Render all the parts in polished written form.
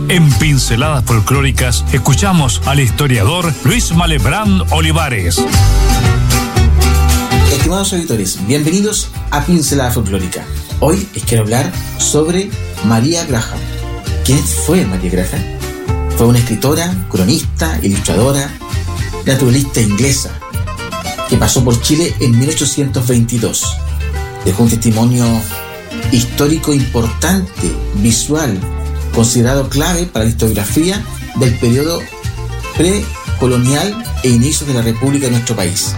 En Pinceladas Folclóricas escuchamos al historiador Luis Malebrán Olivares. Estimados auditores, bienvenidos a Pincelada Folclórica. Hoy les quiero hablar sobre María Graham. ¿Quién fue María Graham? Fue una escritora, cronista, ilustradora, naturalista inglesa que pasó por Chile en 1822. Dejó un testimonio histórico importante, visual, considerado clave para la historiografía del periodo precolonial e inicios de la República de nuestro país.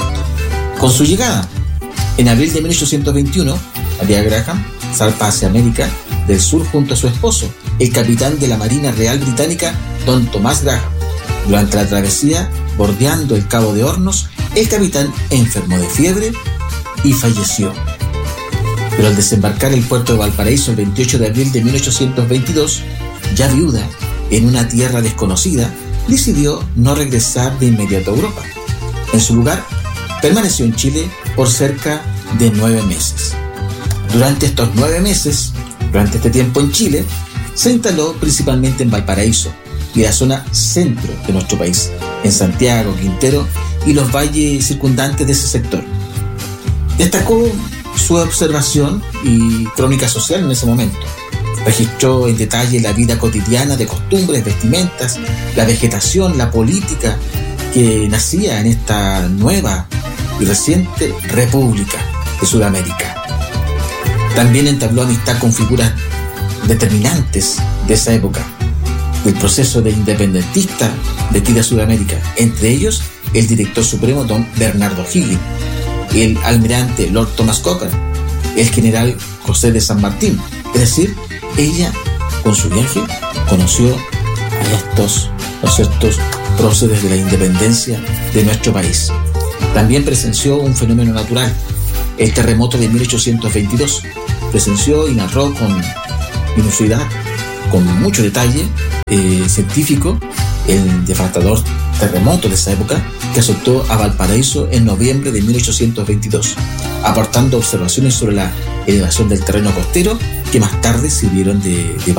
Con su llegada, en abril de 1821, María Graham zarpa hacia América del Sur junto a su esposo, el capitán de la Marina Real Británica, don Tomás Graham. Durante la travesía, bordeando el Cabo de Hornos, el capitán enfermó de fiebre y falleció. Pero al desembarcar en el puerto de Valparaíso el 28 de abril de 1822, ya viuda, en una tierra desconocida, decidió no regresar de inmediato a Europa. En su lugar, permaneció en Chile por cerca de 9 meses. Durante estos 9 meses, durante este tiempo en Chile, se instaló principalmente en Valparaíso y la zona centro de nuestro país, en Santiago, Quintero y los valles circundantes de ese sector. Destacó su observación y crónica social en ese momento. Registró en detalle la vida cotidiana de costumbres, vestimentas, la vegetación, la política que nacía en esta nueva y reciente República de Sudamérica. También entabló amistad con figuras determinantes de esa época, del proceso de independentista de aquí de Sudamérica, entre ellos el director supremo don Bernardo Higgins, el almirante Lord Thomas Cochrane, el general José de San Martín. Es decir, ella con su viaje conoció a estos próceres de la independencia de nuestro país. También presenció un fenómeno natural, el terremoto de 1822. Presenció y narró con minuciosidad, con mucho detalle científico, el devastador terremoto de esa época que azotó a Valparaíso en noviembre de 1822, aportando observaciones sobre la elevación del terreno costero que más tarde sirvieron de